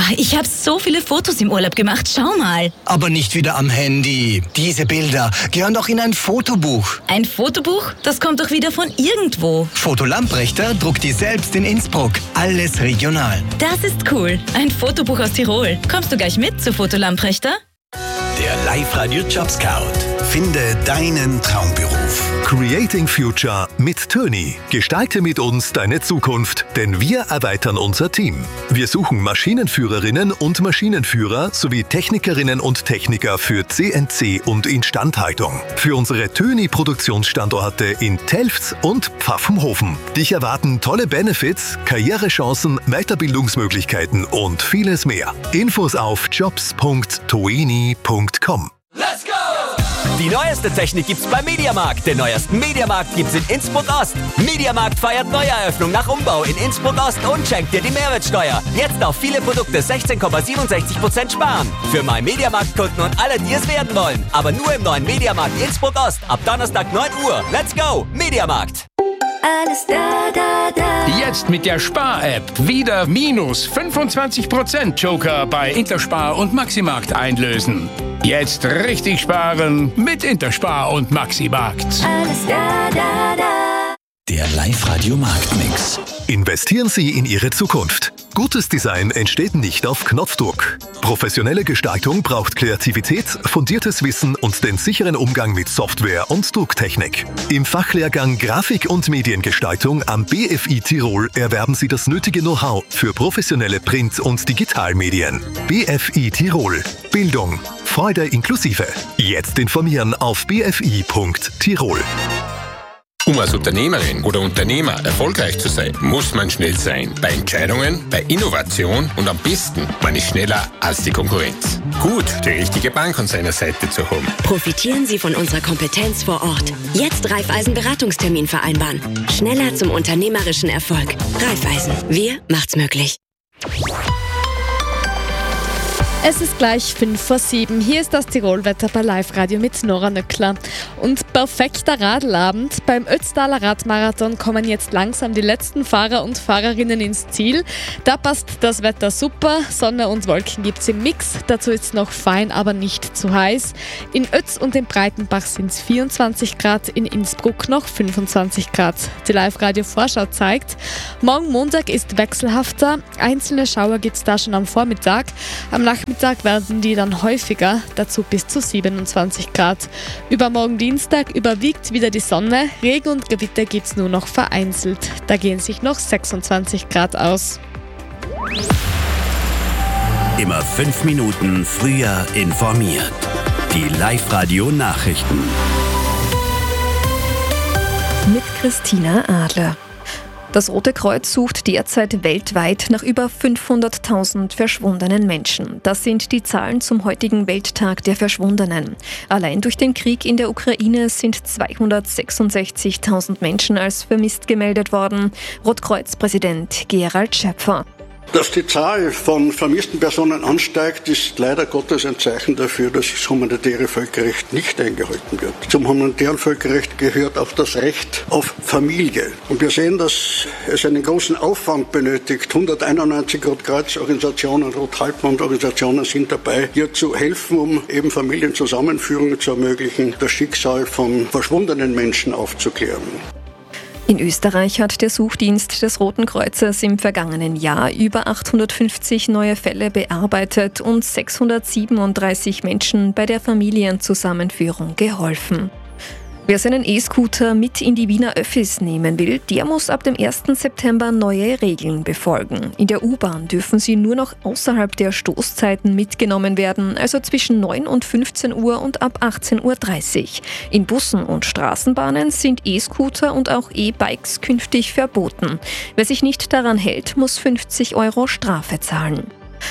Ich habe so viele Fotos im Urlaub gemacht. Schau mal. Aber nicht wieder am Handy. Diese Bilder gehören doch in ein Fotobuch. Ein Fotobuch? Das kommt doch wieder von irgendwo. Foto Lamprechter druckt die selbst in Innsbruck. Alles regional. Das ist cool. Ein Fotobuch aus Tirol. Kommst du gleich mit zu Foto Lamprechter? Der Live-Radio Job Scout. Finde deinen Traumberuf. Creating Future mit Töni. Gestalte mit uns deine Zukunft, denn wir erweitern unser Team. Wir suchen Maschinenführerinnen und Maschinenführer sowie Technikerinnen und Techniker für CNC und Instandhaltung. Für unsere Töni-Produktionsstandorte in Telfs und Pfaffenhofen. Dich erwarten tolle Benefits, Karrierechancen, Weiterbildungsmöglichkeiten und vieles mehr. Infos auf jobs.toeni.com. Let's go! Die neueste Technik gibt's beim Mediamarkt. Den neuesten Mediamarkt gibt's in Innsbruck Ost. Mediamarkt feiert Neueröffnung nach Umbau in Innsbruck Ost und schenkt dir die Mehrwertsteuer. Jetzt auf viele Produkte 16,67% sparen. Für My Mediamarkt-Kunden und alle, die es werden wollen. Aber nur im neuen Mediamarkt Innsbruck Ost. Ab Donnerstag 9 Uhr. Let's go! Mediamarkt. Alles da, da, da. Jetzt mit der Spar-App wieder minus 25% Joker bei Interspar und Maximarkt einlösen. Jetzt richtig sparen mit Interspar und Maximarkt. Alles da, da, da. Der Live-Radio Marktmix. Investieren Sie in Ihre Zukunft. Gutes Design entsteht nicht auf Knopfdruck. Professionelle Gestaltung braucht Kreativität, fundiertes Wissen und den sicheren Umgang mit Software und Drucktechnik. Im Fachlehrgang Grafik- und Mediengestaltung am BFI Tirol erwerben Sie das nötige Know-how für professionelle Print- und Digitalmedien. BFI Tirol. Bildung. Freude inklusive. Jetzt informieren auf bfi.tirol. Um als Unternehmerin oder Unternehmer erfolgreich zu sein, muss man schnell sein. Bei Entscheidungen, bei Innovation und am besten, man ist schneller als die Konkurrenz. Gut, die richtige Bank an seiner Seite zu haben. Profitieren Sie von unserer Kompetenz vor Ort. Jetzt Raiffeisen Beratungstermin vereinbaren. Schneller zum unternehmerischen Erfolg. Raiffeisen. Wir macht's möglich. Es ist gleich 6:55. Hier ist das Tirolwetter bei Live-Radio mit Nora Nöckler. Und perfekter Radlabend. Beim Ötztaler Radmarathon kommen jetzt langsam die letzten Fahrer und Fahrerinnen ins Ziel. Da passt das Wetter super. Sonne und Wolken gibt es im Mix. Dazu ist es noch fein, aber nicht zu heiß. In Ötz und in Breitenbach sind es 24 Grad, in Innsbruck noch 25 Grad. Die Live-Radio-Vorschau zeigt, morgen Montag ist wechselhafter. Einzelne Schauer gibt es da schon am Vormittag. Am Nachmittag werden die dann häufiger, dazu bis zu 27 Grad. Übermorgen Dienstag überwiegt wieder die Sonne, Regen und Gewitter gibt es nur noch vereinzelt. Da gehen sich noch 26 Grad aus. Immer 5 Minuten früher informiert. Die Live-Radio-Nachrichten. Mit Christina Adler. Das Rote Kreuz sucht derzeit weltweit nach über 500.000 verschwundenen Menschen. Das sind die Zahlen zum heutigen Welttag der Verschwundenen. Allein durch den Krieg in der Ukraine sind 266.000 Menschen als vermisst gemeldet worden. Rotkreuz-Präsident Gerald Schöpfer. Dass die Zahl von vermissten Personen ansteigt, ist leider Gottes ein Zeichen dafür, dass das humanitäre Völkerrecht nicht eingehalten wird. Zum humanitären Völkerrecht gehört auch das Recht auf Familie. Und wir sehen, dass es einen großen Aufwand benötigt. 191 Rotkreuz-Organisationen, Rothalbmond-Organisationen sind dabei, hier zu helfen, um eben Familienzusammenführungen zu ermöglichen, das Schicksal von verschwundenen Menschen aufzuklären. In Österreich hat der Suchdienst des Roten Kreuzes im vergangenen Jahr über 850 neue Fälle bearbeitet und 637 Menschen bei der Familienzusammenführung geholfen. Wer seinen E-Scooter mit in die Wiener Öffis nehmen will, der muss ab dem 1. September neue Regeln befolgen. In der U-Bahn dürfen sie nur noch außerhalb der Stoßzeiten mitgenommen werden, also zwischen 9 und 15 Uhr und ab 18.30 Uhr. In Bussen und Straßenbahnen sind E-Scooter und auch E-Bikes künftig verboten. Wer sich nicht daran hält, muss 50 € Strafe zahlen.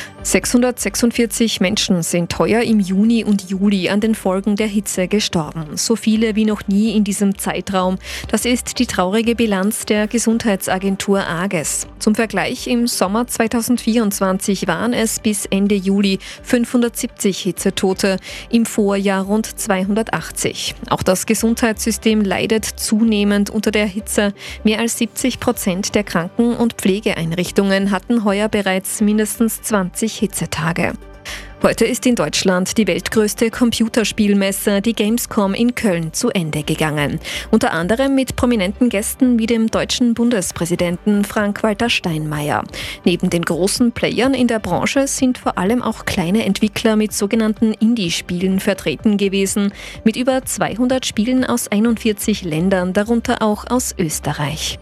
646 Menschen sind heuer im Juni und Juli an den Folgen der Hitze gestorben. So viele wie noch nie in diesem Zeitraum. Das ist die traurige Bilanz der Gesundheitsagentur AGES. Zum Vergleich, im Sommer 2024 waren es bis Ende Juli 570 Hitzetote, im Vorjahr rund 280. Auch das Gesundheitssystem leidet zunehmend unter der Hitze. Mehr als 70% der Kranken- und Pflegeeinrichtungen hatten heuer bereits mindestens 20 Hitzetage. Heute ist in Deutschland die weltgrößte Computerspielmesse, die Gamescom in Köln, zu Ende gegangen. Unter anderem mit prominenten Gästen wie dem deutschen Bundespräsidenten Frank-Walter Steinmeier. Neben den großen Playern in der Branche sind vor allem auch kleine Entwickler mit sogenannten Indie-Spielen vertreten gewesen, mit über 200 Spielen aus 41 Ländern, darunter auch aus Österreich.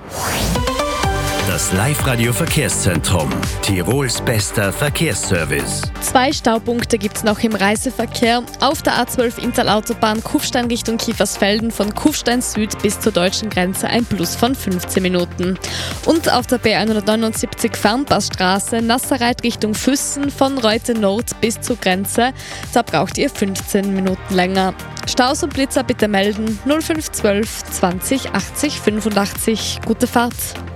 Das Live-Radio-Verkehrszentrum. Tirols bester Verkehrsservice. 2 Staupunkte gibt es noch im Reiseverkehr. Auf der A12 Inntal-Autobahn Kufstein Richtung Kiefersfelden von Kufstein Süd bis zur deutschen Grenze ein Plus von 15 Minuten. Und auf der B179 Fernpassstraße Nasserreit Richtung Füssen von Reute Nord bis zur Grenze. Da braucht ihr 15 Minuten länger. Staus und Blitzer bitte melden 0512 20 80 85. Gute Fahrt.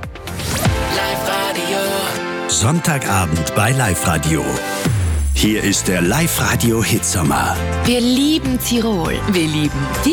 Sonntagabend bei Live-Radio. Hier ist der Live-Radio Hitsommer. Wir lieben Tirol. Wir lieben die